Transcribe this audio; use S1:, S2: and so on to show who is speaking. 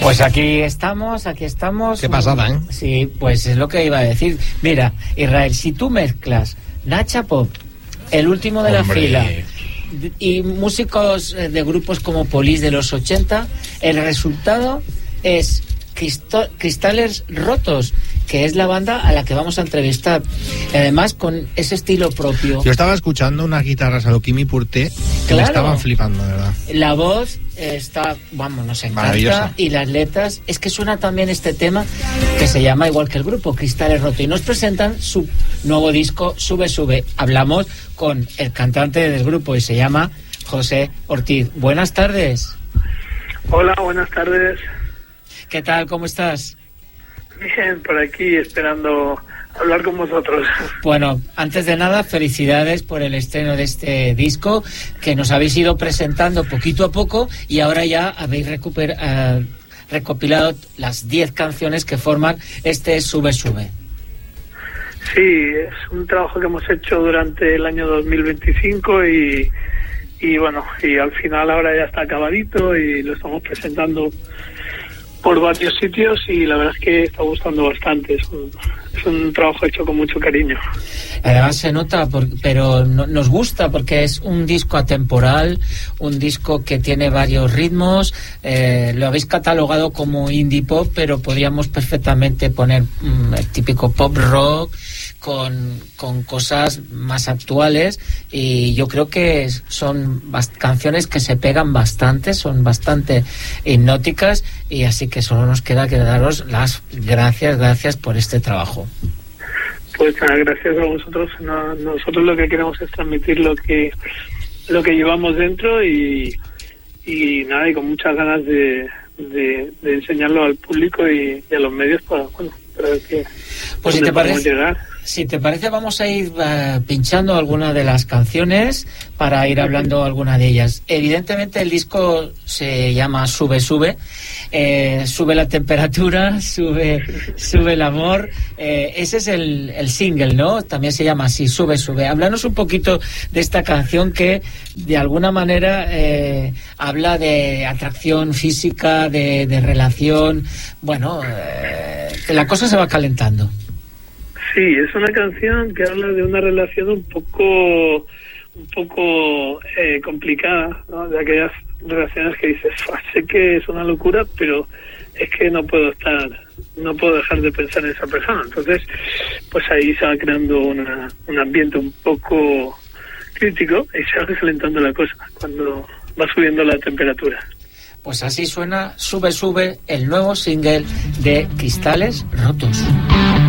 S1: Pues aquí estamos.
S2: Qué pasada, ¿eh?
S1: Sí, pues es lo que iba a decir. Mira, Israel, si tú mezclas Nacha Pop, El último de la fila, y músicos de grupos como Police de los 80, el resultado es Cristales Rotos, que es la banda a la que vamos a entrevistar. Además, con ese estilo propio.
S2: Yo estaba escuchando unas guitarras a lo Kimi Purté que me estaban flipando, de verdad.
S1: La voz está, nos encanta. Y las letras, es que suena también este tema que se llama igual que el grupo, Cristales Rotos. Y nos presentan su nuevo disco, Sube Sube. Hablamos con el cantante del grupo y se llama José Ortiz. Buenas tardes.
S3: Hola, buenas tardes.
S1: ¿Qué tal? ¿Cómo estás?
S3: Bien, por aquí esperando hablar con vosotros. Bueno,
S1: antes de nada, felicidades por el estreno de este disco que nos habéis ido presentando poquito a poco y ahora ya habéis recopilado las 10 canciones que forman este Sube Sube.
S3: Sí, es un trabajo que hemos hecho durante el año 2025 y al final ahora ya está acabadito y lo estamos presentando por varios sitios y la verdad es que está gustando bastante. Es un trabajo hecho con mucho cariño.
S1: Además se nota, pero nos gusta porque es un disco atemporal, un disco que tiene varios ritmos. Lo habéis catalogado como indie pop, pero podríamos perfectamente poner el típico pop rock con cosas más actuales, y yo creo que son canciones que se pegan bastante, son bastante hipnóticas, y así que solo nos queda que daros las gracias por este trabajo.
S3: Pues nada, gracias a vosotros. Nosotros lo que queremos es transmitir lo que llevamos dentro y con muchas ganas de enseñarlo al público y a los medios para que
S1: pues si te parece vamos a ir pinchando alguna de las canciones para ir hablando alguna de ellas. Evidentemente el disco se llama Sube Sube, sube la temperatura, sube el amor, ese es el single, ¿no? También se llama así, Sube Sube. Háblanos un poquito de esta canción que de alguna manera habla de atracción física, de relación, que la cosa se va calentando.
S3: Sí, es una canción que habla de una relación un poco complicada, ¿no? De aquellas relaciones que dices, sé que es una locura, pero es que no puedo dejar de pensar en esa persona. Entonces, pues ahí se va creando un ambiente un poco crítico y se va calentando la cosa cuando va subiendo la temperatura.
S1: Pues así suena Sube Sube, el nuevo single de Cristales Rotos.